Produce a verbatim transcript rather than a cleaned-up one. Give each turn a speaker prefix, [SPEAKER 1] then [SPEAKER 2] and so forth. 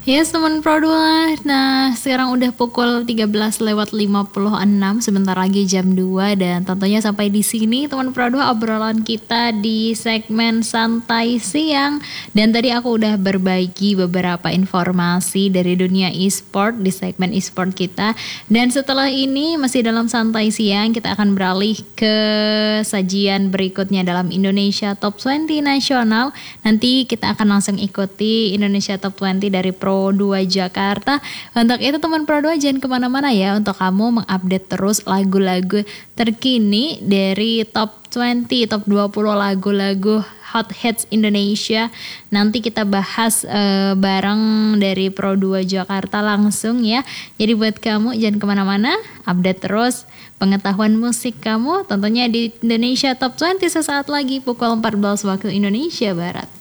[SPEAKER 1] Yes teman Pro dua. Nah sekarang udah pukul tiga belas lewat lima puluh enam, sebentar lagi jam dua, dan tentunya sampai di sini teman Pro dua obrolan kita di segmen santai siang. Dan tadi aku udah berbagi beberapa informasi dari dunia e-sport di segmen e-sport kita. Dan setelah ini masih dalam santai siang, kita akan beralih ke sajian berikutnya dalam Indonesia Top dua puluh nasional. Nanti kita akan langsung ikuti Indonesia Top dua puluh dari Pro dua Jakarta. Untuk itu teman Pro dua jangan kemana-mana ya, untuk kamu mengupdate terus lagu-lagu terkini dari Top dua puluh, Top dua puluh lagu-lagu Hot Hits Indonesia. Nanti kita bahas uh, bareng dari Pro dua Jakarta langsung ya. Jadi buat kamu jangan kemana-mana, update terus pengetahuan musik kamu tentunya di Indonesia Top dua puluh sesaat lagi pukul empat belas waktu Indonesia Barat.